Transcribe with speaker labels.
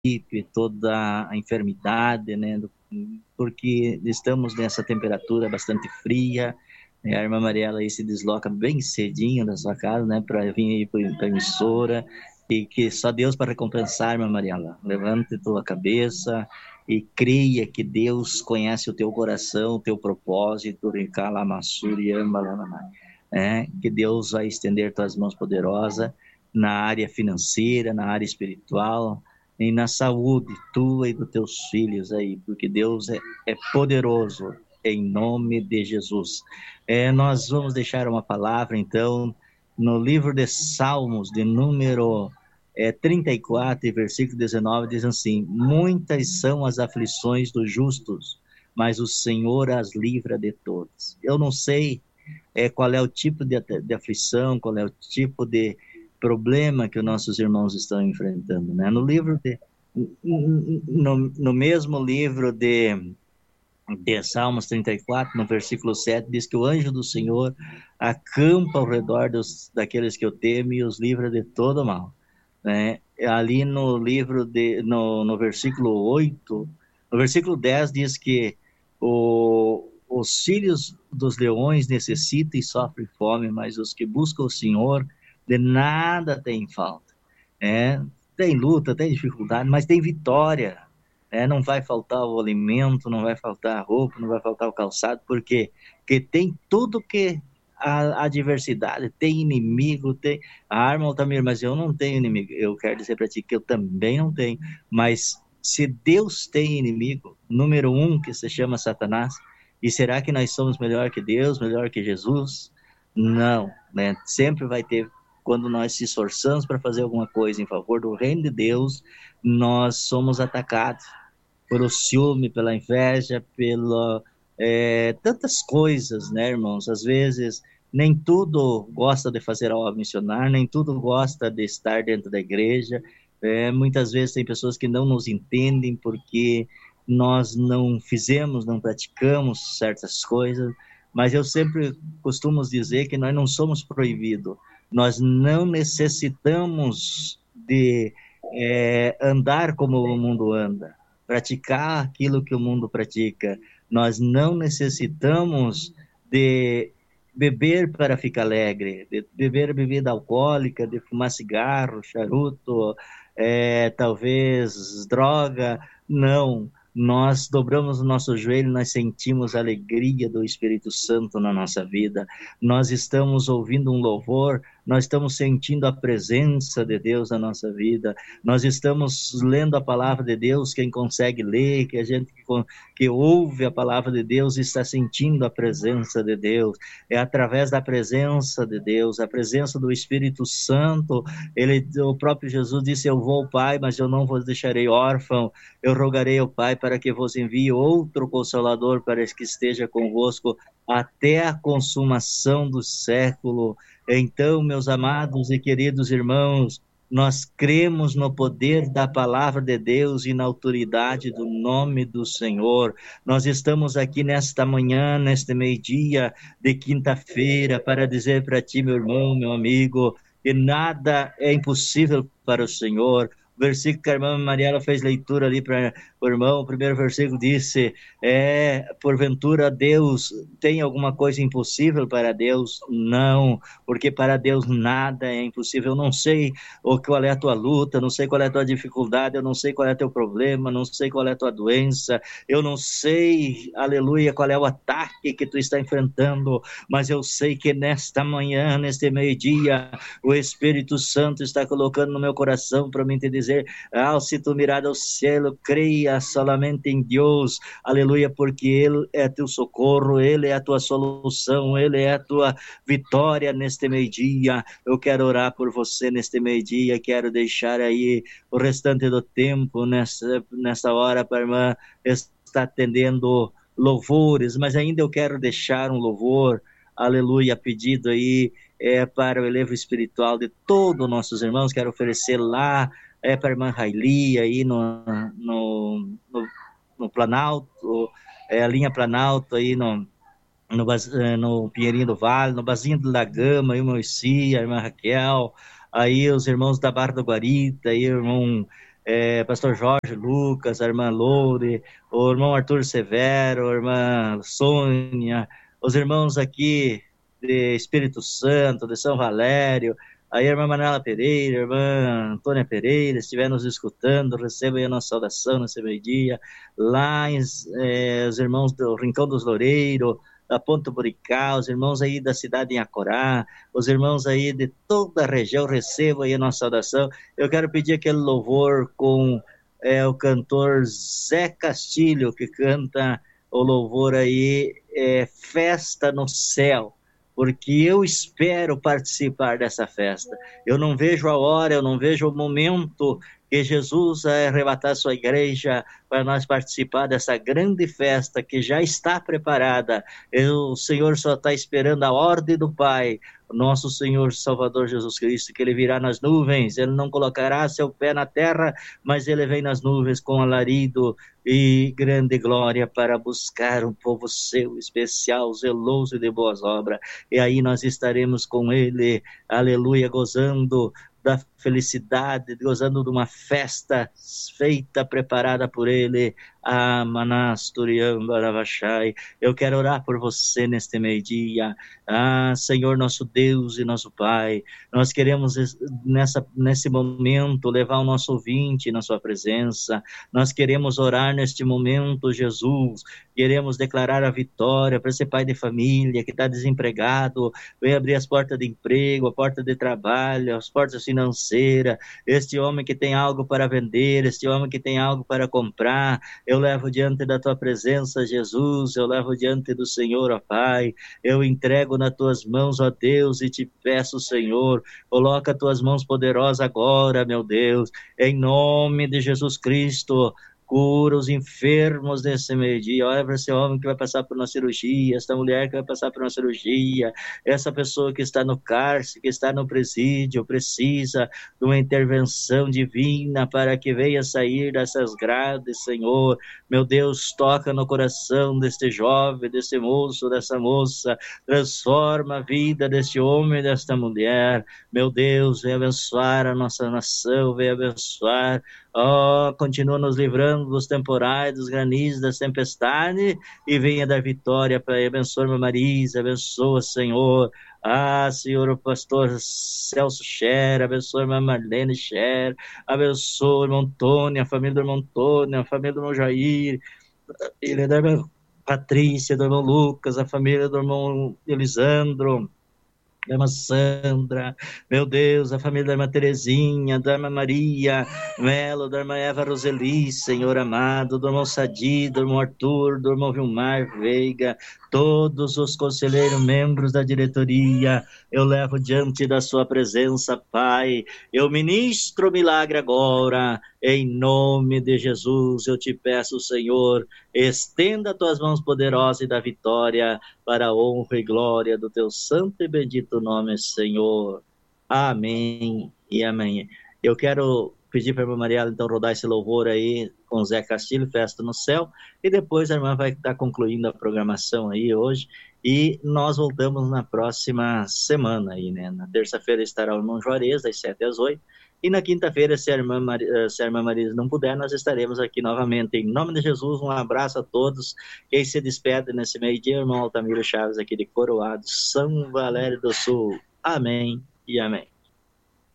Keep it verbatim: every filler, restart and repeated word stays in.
Speaker 1: toda a enfermidade, né? Porque estamos nessa temperatura bastante fria, né? A irmã Mariela aí se desloca bem cedinho da sua casa, né? Para vir aí para a emissora, e que só Deus para recompensar, irmã Mariela. Levante tua cabeça e creia que Deus conhece o teu coração, o teu propósito, é, que Deus vai estender tuas mãos poderosas na área financeira, na área espiritual, e na saúde tua e dos teus filhos aí, porque Deus é, é poderoso, em nome de Jesus. É, nós vamos deixar uma palavra, então, no livro de Salmos, de número é, trinta e quatro, versículo dezenove, diz assim: muitas são as aflições dos justos, mas o Senhor as livra de todas. Eu não sei é, qual é o tipo de, de aflição, qual é o tipo de problema que os nossos irmãos estão enfrentando, né? No livro de, no, no mesmo livro de, de Salmos trinta e quatro, no versículo sete, diz que o anjo do Senhor acampa ao redor dos, daqueles que o temem e os livra de todo mal, né? Ali no livro de, no, no versículo oito, no versículo dez diz que o, os filhos dos leões necessitam e sofrem fome, mas os que buscam o Senhor de nada tem falta, né? Tem luta, tem dificuldade, mas tem vitória, né? Não vai faltar o alimento, não vai faltar a roupa, não vai faltar o calçado, porque, porque tem tudo que a adversidade, tem inimigo, tem a arma, Altamir, mas eu não tenho inimigo. Eu quero dizer para ti que eu também não tenho, mas se Deus tem inimigo, número um, que se chama Satanás, e será que nós somos melhor que Deus, melhor que Jesus? Não, né? Sempre vai ter. Quando nós se esforçamos para fazer alguma coisa em favor do reino de Deus, nós somos atacados pelo ciúme, pela inveja, pela é, tantas coisas, né, irmãos? Às vezes nem tudo gosta de fazer a obra missionária, nem tudo gosta de estar dentro da igreja. É, muitas vezes tem pessoas que não nos entendem porque nós não fizemos, não praticamos certas coisas, mas eu sempre costumo dizer que nós não somos proibidos, nós não necessitamos de é, andar como o mundo anda, praticar aquilo que o mundo pratica. Nós não necessitamos de beber para ficar alegre, de beber bebida alcoólica, de fumar cigarro, charuto, é, talvez droga. Não, nós dobramos o nosso joelho, nós sentimos a alegria do Espírito Santo na nossa vida, nós estamos ouvindo um louvor, nós estamos sentindo a presença de Deus na nossa vida, nós estamos lendo a palavra de Deus. Quem consegue ler, que a gente que, que ouve a palavra de Deus está sentindo a presença de Deus. É através da presença de Deus, a presença do Espírito Santo. Ele, o próprio Jesus disse: eu vou ao Pai, mas eu não vos deixarei órfão, eu rogarei ao Pai para que vos envie outro Consolador para que esteja convosco até a consumação do século. Então, meus amados e queridos irmãos, nós cremos no poder da palavra de Deus e na autoridade do nome do Senhor. Nós estamos aqui nesta manhã, neste meio-dia de quinta-feira, para dizer para ti, meu irmão, meu amigo, que nada é impossível para o Senhor. O versículo que a irmã Mariela fez leitura ali para o irmão, o primeiro versículo disse, é, porventura Deus tem alguma coisa impossível para Deus? Não, porque para Deus nada é impossível. Eu não sei qual é a tua luta, não sei qual é a tua dificuldade, eu não sei qual é o teu problema, não sei qual é a tua doença, eu não sei, aleluia, qual é o ataque que tu está enfrentando, mas eu sei que nesta manhã, neste meio-dia, o Espírito Santo está colocando no meu coração para mim te dizer, ao se tu mirar ao céu, creia solamente em Deus, aleluia, porque Ele é teu socorro, Ele é a tua solução, Ele é a tua vitória neste meio-dia. Eu quero orar por você neste meio-dia, quero deixar aí o restante do tempo nessa, nessa hora para a irmã estar atendendo louvores, mas ainda eu quero deixar um louvor, aleluia, pedido aí é, para o elevo espiritual de todos os nossos irmãos. Quero oferecer lá é, para a irmã Raili aí no, no, no, no Planalto, é, a linha Planalto aí no, no, no Pinheirinho do Vale, no Basinho do La Gama, aí o Moissi, a irmã Raquel, aí os irmãos da Barra do Guarita, aí o irmão é, pastor Jorge Lucas, a irmã Loure, o irmão Arthur Severo, a irmã Sônia, os irmãos aqui de Espírito Santo, de São Valério, a irmã Manuela Pereira, a irmã Antônia Pereira, estiver nos escutando, recebam aí a nossa saudação nesse meio-dia. Lá, é, os irmãos do Rincão dos Loureiros, da Ponto Buricá, os irmãos aí da cidade de Acorá, os irmãos aí de toda a região, recebam aí a nossa saudação. Eu quero pedir aquele louvor com é, o cantor Zé Castilho, que canta o louvor aí, é, Festa no Céu, porque eu espero participar dessa festa. Eu não vejo a hora, eu não vejo o momento que Jesus vai arrebatar sua igreja para nós participar dessa grande festa que já está preparada. Eu, o Senhor só está esperando a ordem do Pai, nosso Senhor Salvador Jesus Cristo, que ele virá nas nuvens, ele não colocará seu pé na terra, mas ele vem nas nuvens com alarido e grande glória para buscar um povo seu, especial, zeloso e de boas obras. E aí nós estaremos com ele, aleluia, gozando da felicidade, gozando de uma festa feita, preparada por ele. Ah, Manasturiamba Ravachai. Eu quero orar por você neste meio-dia. Ah, Senhor, nosso Deus e nosso Pai, nós queremos nessa, nesse momento levar o nosso ouvinte na sua presença. Nós queremos orar neste momento, Jesus. Queremos declarar a vitória para esse pai de família que está desempregado. Vem abrir as portas de emprego, a porta de trabalho, as portas financeiras. Este homem que tem algo para vender, este homem que tem algo para comprar. Eu levo diante da tua presença, Jesus. Eu levo diante do Senhor, ó Pai. Eu entrego nas tuas mãos, ó Deus, e te peço, Senhor, coloca as tuas mãos poderosas agora, meu Deus, em nome de Jesus Cristo. Cura os enfermos nesse meio-dia. Olha para esse homem que vai passar por uma cirurgia, essa mulher que vai passar por uma cirurgia, essa pessoa que está no cárcere, que está no presídio, precisa de uma intervenção divina para que venha sair dessas grades, Senhor. Meu Deus, toca no coração deste jovem, desse moço, dessa moça, transforma a vida deste homem, desta mulher. Meu Deus, vem abençoar a nossa nação, vem abençoar. Oh, continua nos livrando dos temporais, dos granizos, das tempestades, e venha dar vitória para abençoar a Marisa, abençoa, Senhor. Ah, Senhor, o pastor Celso Scher, abençoa a irmã Marlene Scher, abençoa o irmão Antônio, a família do irmão Antônio, a família do irmão Jair, ele é da irmã Patrícia, do irmão Lucas, a família do irmão Elisandro, da irmã Sandra, meu Deus, a família da irmã Terezinha, da irmã Maria Melo, da irmã Eva Roseli, Senhor amado, do irmão Sadi, do irmão Arthur, do irmão Vilmar Veiga, todos os conselheiros, membros da diretoria, eu levo diante da sua presença, Pai, eu ministro o milagre agora, em nome de Jesus, eu te peço, Senhor, estenda tuas mãos poderosas e da vitória para a honra e glória do teu santo e bendito nome, Senhor. Amém e amém. Eu quero pedir para a irmã Mariela, então, rodar esse louvor aí com Zé Castilho, Festa no Céu, e depois a irmã vai estar concluindo a programação aí hoje, e nós voltamos na próxima semana aí, né? Na terça-feira estará o irmão Juarez, das sete às oito, e na quinta-feira, se a irmã, Mar... se a irmã Marisa não puder, nós estaremos aqui novamente. Em nome de Jesus, um abraço a todos. Quem se despede nesse meio-dia, irmão Altamiro Chaves, aqui de Coroado, São Valério do Sul. Amém e amém.